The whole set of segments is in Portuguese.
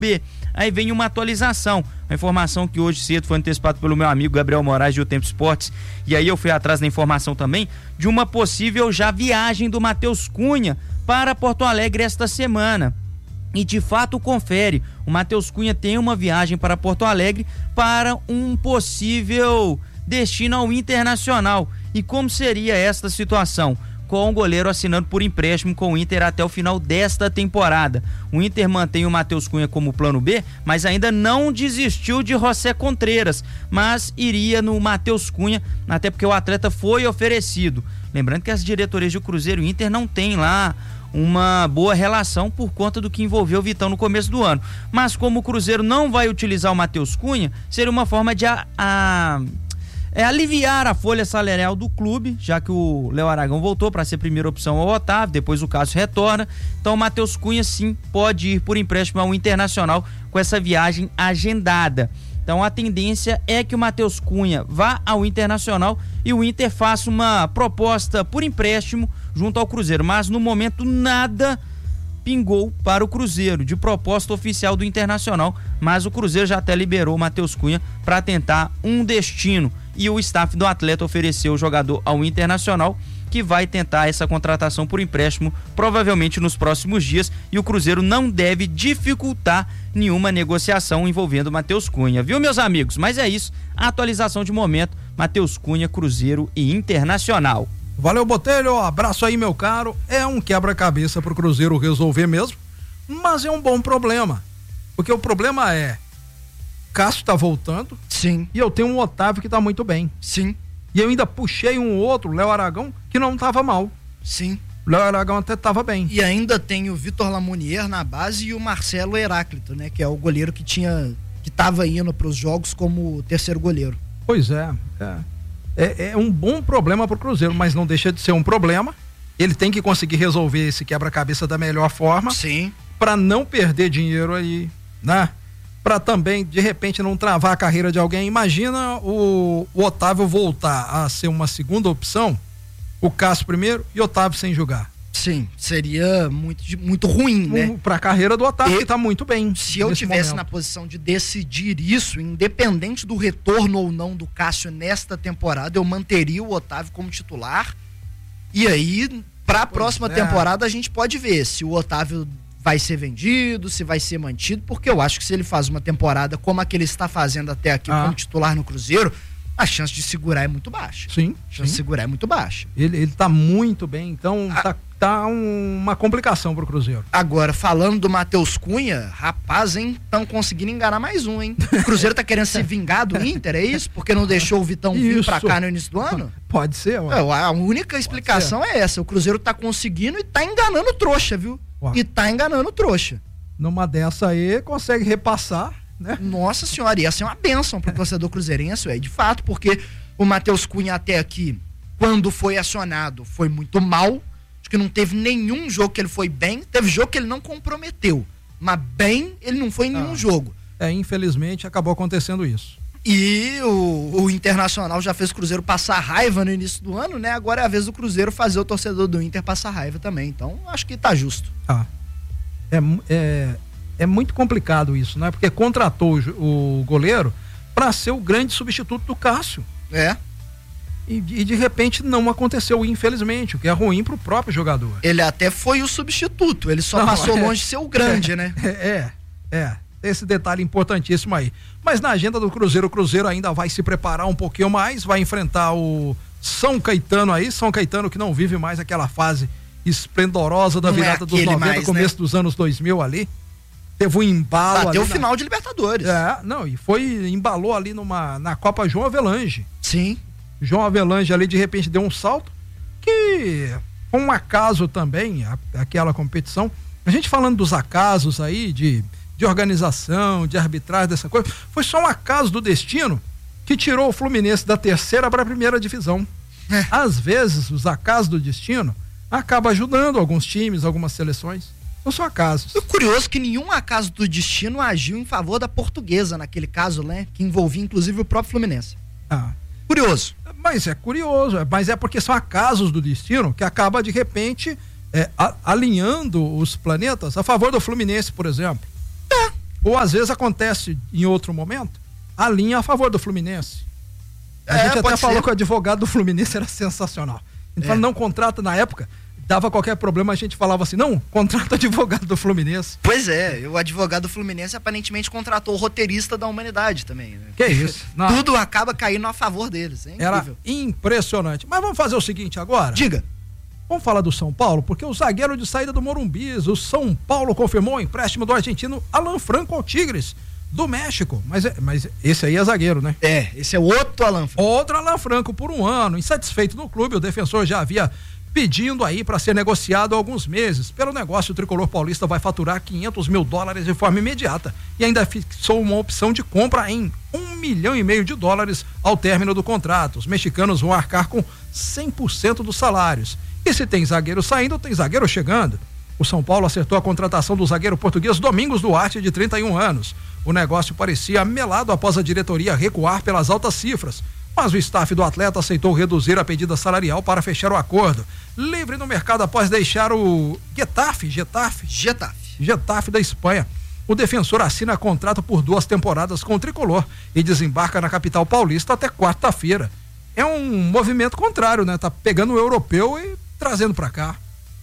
B. Aí vem uma atualização, uma informação que hoje cedo foi antecipada pelo meu amigo Gabriel Moraes de O Tempo Esportes, e aí eu fui atrás da informação também de uma possível já viagem do Matheus Cunha para Porto Alegre esta semana. E de fato confere, o Matheus Cunha tem uma viagem para Porto Alegre para um possível destino ao Internacional. E como seria esta situação? Com o goleiro assinando por empréstimo com o Inter até o final desta temporada. O Inter mantém o Matheus Cunha como plano B, mas ainda não desistiu de José Contreras, mas iria no Matheus Cunha, até porque o atleta foi oferecido. Lembrando que as diretorias do Cruzeiro e Inter não têm lá uma boa relação por conta do que envolveu o Vitão no começo do ano. Mas como o Cruzeiro não vai utilizar o Matheus Cunha, seria uma forma de aliviar a folha salarial do clube, já que o Léo Aragão voltou para ser primeira opção ao Otávio, depois o Cássio retorna. Então o Matheus Cunha sim pode ir por empréstimo ao Internacional com essa viagem agendada. Então a tendência é que o Matheus Cunha vá ao Internacional e o Inter faça uma proposta por empréstimo junto ao Cruzeiro, mas no momento nada pingou para o Cruzeiro de proposta oficial do Internacional, mas o Cruzeiro já até liberou o Matheus Cunha para tentar um destino e o staff do atleta ofereceu o jogador ao Internacional, que vai tentar essa contratação por empréstimo provavelmente nos próximos dias, e o Cruzeiro não deve dificultar nenhuma negociação envolvendo o Matheus Cunha, viu, meus amigos? Mas é isso, a atualização de momento, Matheus Cunha, Cruzeiro e Internacional. Valeu, Botelho, abraço aí, meu caro. É um quebra-cabeça pro Cruzeiro resolver mesmo, mas é um bom problema, porque o problema é Cássio tá voltando. Sim. E eu tenho um Otávio que tá muito bem. Sim. E eu ainda puxei um outro, Léo Aragão, que não tava mal. Sim. O Léo Aragão até tava bem. E ainda tem o Vitor Lamounier na base e o Marcelo Heráclito, né? Que é o goleiro que tava indo pros jogos como terceiro goleiro. Pois é um bom problema pro Cruzeiro, mas não deixa de ser um problema. Ele tem que conseguir resolver esse quebra-cabeça da melhor forma. Sim. Pra não perder dinheiro aí, né? Pra também, de repente, não travar a carreira de alguém. Imagina o Otávio voltar a ser uma segunda opção, o Cássio primeiro e o Otávio sem jogar. Sim, seria muito ruim, né? Pra carreira do Otávio, que tá muito bem. Se eu tivesse na posição de decidir isso, independente do retorno ou não do Cássio nesta temporada, eu manteria o Otávio como titular. E aí, pra próxima temporada, a gente pode ver se o Otávio vai ser vendido, se vai ser mantido, porque eu acho que se ele faz uma temporada como a que ele está fazendo até aqui como titular no Cruzeiro, a chance de segurar é muito baixa. Sim. A chance de segurar é muito baixa. Ele tá muito bem, então tá uma complicação pro Cruzeiro. Agora, falando do Matheus Cunha, rapaz, hein, estão conseguindo enganar mais um, hein? O Cruzeiro tá querendo se vingar do Inter, é isso? Porque não deixou o Vitão vir pra cá no início do ano? Pode ser, a única explicação é essa, o Cruzeiro tá conseguindo e tá enganando o trouxa, viu? E tá enganando o trouxa. Numa dessa aí, consegue repassar, né? Nossa senhora, ia ser uma bênção pro torcedor cruzeirense, de fato, porque o Matheus Cunha até aqui, quando foi acionado, foi muito mal. Acho que não teve nenhum jogo que ele foi bem, teve jogo que ele não comprometeu, mas bem ele não foi em nenhum jogo. Infelizmente acabou acontecendo isso. E o Internacional já fez o Cruzeiro passar raiva no início do ano, né? Agora é a vez do Cruzeiro fazer o torcedor do Inter passar raiva também. Então, acho que tá justo. É muito complicado isso, né? Porque contratou o goleiro para ser o grande substituto do Cássio. E de repente não aconteceu, infelizmente, o que é ruim pro próprio jogador. Ele até foi o substituto, ele só passou longe de ser o grande, né? Esse detalhe importantíssimo aí. Mas na agenda do Cruzeiro, o Cruzeiro ainda vai se preparar um pouquinho mais, vai enfrentar o São Caetano aí, São Caetano que não vive mais aquela fase esplendorosa da virada dos 90, mais, começo dos anos 2000 ali. Teve um embalo até o final de Libertadores. Embalou ali na Copa João Avelange. Sim. João Avelange ali de repente deu um salto, que foi um acaso também, aquela competição. A gente falando dos acasos aí, de organização, de arbitragem, dessa coisa, foi só um acaso do destino que tirou o Fluminense da terceira para a primeira divisão. Às vezes, os acasos do destino acabam ajudando alguns times, algumas seleções. Não são acasos. É curioso que nenhum acaso do destino agiu em favor da Portuguesa naquele caso, né? Que envolvia inclusive o próprio Fluminense. Curioso. Mas é curioso, mas é porque são acasos do destino que acaba de repente alinhando os planetas a favor do Fluminense, por exemplo. Ou às vezes acontece em outro momento, a linha a favor do Fluminense. A gente até falou que o advogado do Fluminense era sensacional. Então não contrata na época, dava qualquer problema, a gente falava assim, não, contrata o advogado do Fluminense. Pois é, o advogado do Fluminense aparentemente contratou o roteirista da Humanidade também, né? Que isso? Não. Tudo acaba caindo a favor deles, é incrível. Era impressionante. Mas vamos fazer o seguinte agora? Diga. Vamos falar do São Paulo, porque o zagueiro de saída do Morumbi, o São Paulo confirmou o empréstimo do argentino Alan Franco ao Tigres, do México. Mas esse aí é zagueiro, né? Esse é outro Alan Franco. Outro Alan Franco por um ano. Insatisfeito no clube, o defensor já havia pedindo aí para ser negociado há alguns meses. Pelo negócio, o tricolor paulista vai faturar $500 mil de forma imediata e ainda fixou uma opção de compra em $1,5 milhão ao término do contrato. Os mexicanos vão arcar com 100% dos salários. E se tem zagueiro saindo, tem zagueiro chegando. O São Paulo acertou a contratação do zagueiro português Domingos Duarte, de 31 anos. O negócio parecia melado após a diretoria recuar pelas altas cifras, mas o staff do atleta aceitou reduzir a pedida salarial para fechar o acordo. Livre no mercado após deixar o Getafe da Espanha. O defensor assina contrato por 2 temporadas com o tricolor e desembarca na capital paulista até quarta-feira. É um movimento contrário, né? Tá pegando o europeu e trazendo pra cá.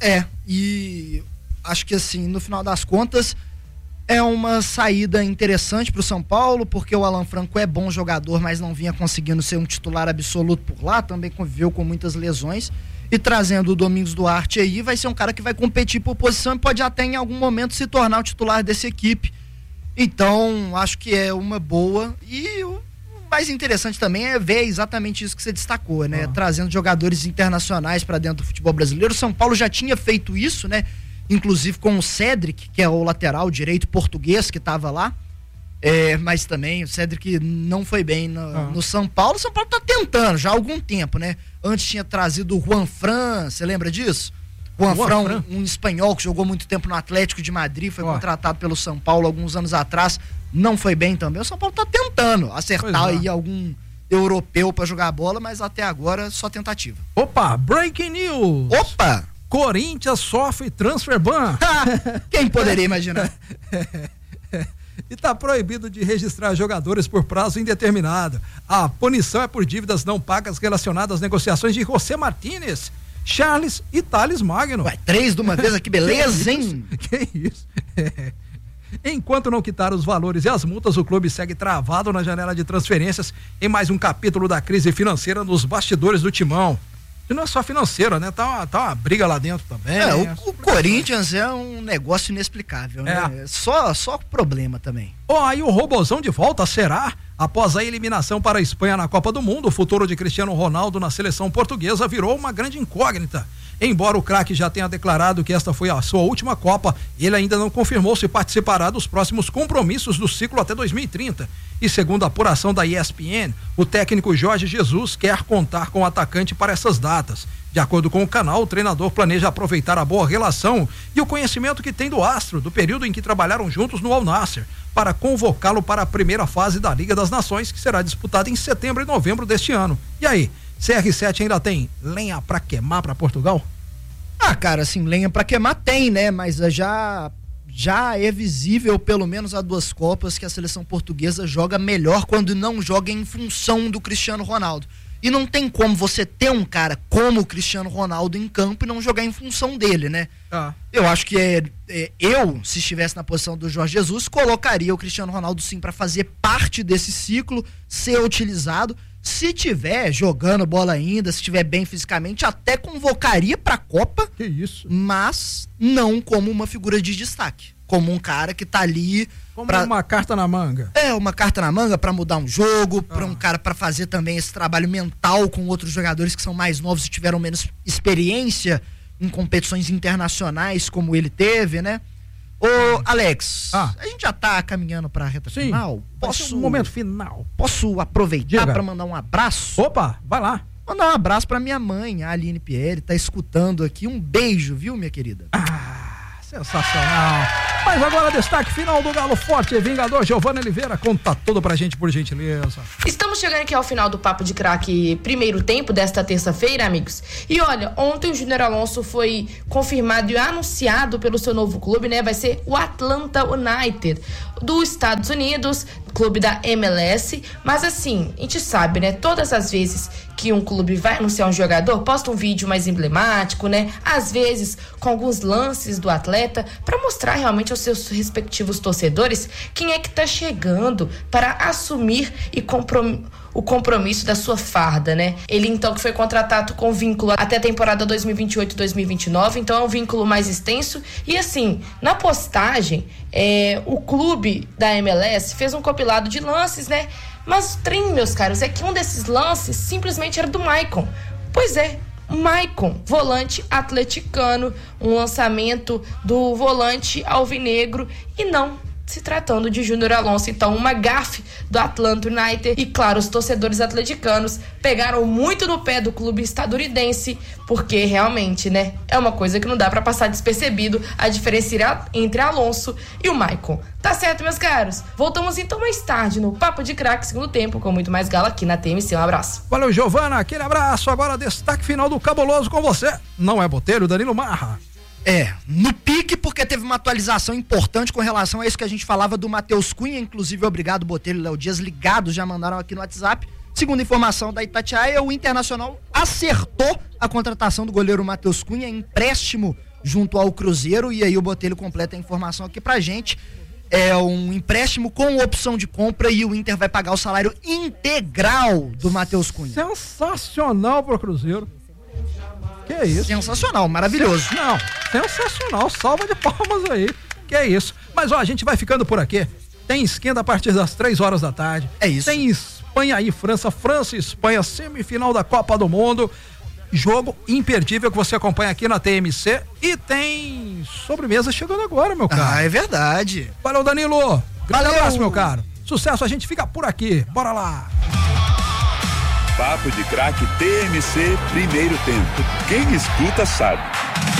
E acho que assim, no final das contas, é uma saída interessante pro São Paulo, porque o Alan Franco é bom jogador, mas não vinha conseguindo ser um titular absoluto por lá, também conviveu com muitas lesões, e trazendo o Domingos Duarte aí, vai ser um cara que vai competir por posição e pode até em algum momento se tornar o titular dessa equipe. Então, acho que é uma boa, e o mais interessante também é ver exatamente isso que você destacou, né? Trazendo jogadores internacionais para dentro do futebol brasileiro. O São Paulo já tinha feito isso, né? Inclusive com o Cédric, que é o lateral direito português que estava lá. Mas também o Cédric não foi bem no São Paulo. O São Paulo tá tentando já há algum tempo, né? Antes tinha trazido o Juan Fran, você lembra disso? Juan Fran, um espanhol que jogou muito tempo no Atlético de Madrid, foi contratado pelo São Paulo alguns anos atrás, não foi bem também. O São Paulo tá tentando acertar aí algum europeu para jogar bola, mas até agora só tentativa. Opa, breaking news! Opa! Corinthians sofre transfer ban. Quem poderia imaginar? E está proibido de registrar jogadores por prazo indeterminado. A punição é por dívidas não pagas relacionadas às negociações de José Martínez, Charles e Thales Magno. 3 de uma vez aqui, beleza, hein? Que isso? Enquanto não quitar os valores e as multas, o clube segue travado na janela de transferências em mais um capítulo da crise financeira nos bastidores do Timão. E não é só financeira, né? Tá uma briga lá dentro também. O Corinthians é um negócio inexplicável, né? Só problema também. Aí o Robozão de volta, será? Após a eliminação para a Espanha na Copa do Mundo, o futuro de Cristiano Ronaldo na seleção portuguesa virou uma grande incógnita. Embora o craque já tenha declarado que esta foi a sua última Copa, ele ainda não confirmou se participará dos próximos compromissos do ciclo até 2030. E segundo a apuração da ESPN, o técnico Jorge Jesus quer contar com o atacante para essas datas. De acordo com o canal, o treinador planeja aproveitar a boa relação e o conhecimento que tem do astro, do período em que trabalharam juntos no Al Nassr, para convocá-lo para a primeira fase da Liga das Nações, que será disputada em setembro e novembro deste ano. E aí, CR7 ainda tem lenha pra queimar pra Portugal? Cara, assim, lenha pra queimar tem, né? Mas já é visível, pelo menos há 2 Copas, que a seleção portuguesa joga melhor quando não joga em função do Cristiano Ronaldo. E não tem como você ter um cara como o Cristiano Ronaldo em campo e não jogar em função dele, né? Eu acho que eu, se estivesse na posição do Jorge Jesus, colocaria o Cristiano Ronaldo sim para fazer parte desse ciclo, ser utilizado. Se tiver jogando bola ainda, se tiver bem fisicamente, até convocaria pra Copa. Que isso? Mas não como uma figura de destaque. Como um cara que tá ali... Como uma carta na manga. Uma carta na manga pra mudar um jogo, pra um cara pra fazer também esse trabalho mental com outros jogadores que são mais novos e tiveram menos experiência em competições internacionais como ele teve, né? Ô, Alex, a gente já tá caminhando pra reta final. Um momento final. Posso aproveitar pra mandar um abraço? Opa, vai lá. Mandar um abraço pra minha mãe, a Aline Pierre, tá escutando aqui. Um beijo, viu, minha querida? Sensacional. Mas agora destaque final do Galo Forte, Vingador Giovanni Oliveira, conta tudo pra gente, por gentileza. Estamos chegando aqui ao final do Papo de Craque primeiro tempo desta terça-feira, amigos. E olha, ontem o Júnior Alonso foi confirmado e anunciado pelo seu novo clube, né? Vai ser o Atlanta United dos Estados Unidos, clube da MLS. Mas assim, a gente sabe, né? Todas as vezes que um clube vai anunciar um jogador, posta um vídeo mais emblemático, né? Às vezes com alguns lances do atleta, para mostrar realmente aos seus respectivos torcedores quem é que tá chegando para assumir o compromisso da sua farda, né? Ele então que foi contratado com vínculo até a temporada 2028-2029, então é um vínculo mais extenso. E assim, na postagem, o clube da MLS fez um compilado de lances, né? Mas o trem, meus caros, é que um desses lances simplesmente era do Maicon. Pois é, Maicon, volante atleticano, um lançamento do volante alvinegro, e não se tratando de Júnior Alonso. Então, uma gafe do Atlanta United. E claro, os torcedores atleticanos pegaram muito no pé do clube estadunidense, porque realmente, né, é uma coisa que não dá pra passar despercebido, a diferença entre Alonso e o Maicon. Tá certo, meus caros? Voltamos então mais tarde no Papo de Craque, segundo tempo, com muito mais gala aqui na TMC. Um abraço. Valeu, Giovana, aquele abraço. Agora destaque final do Cabuloso com você. Não é Botelho, Danilo Marra. No pique, porque teve uma atualização importante com relação a isso que a gente falava do Matheus Cunha, inclusive obrigado Botelho e Léo Dias, ligados, já mandaram aqui no WhatsApp. Segundo informação da Itatiaia, o Internacional acertou a contratação do goleiro Matheus Cunha, empréstimo junto ao Cruzeiro, e aí o Botelho completa a informação aqui pra gente. É um empréstimo com opção de compra e o Inter vai pagar o salário integral do Matheus Cunha. Sensacional pro Cruzeiro. Que isso? Sensacional, maravilhoso. Não, sensacional, salva de palmas aí. Que isso. Mas ó, a gente vai ficando por aqui. Tem esquenta a partir das 3 horas da tarde. É isso. Tem Espanha e França e Espanha, semifinal da Copa do Mundo. Jogo imperdível que você acompanha aqui na TMC. E tem sobremesa chegando agora, meu caro. Ah, é verdade. Valeu, Danilo. Grande Valeu. abraço, meu caro. Sucesso, a gente fica por aqui. Bora lá. Papo de Craque TMC, primeiro tempo. Quem escuta sabe.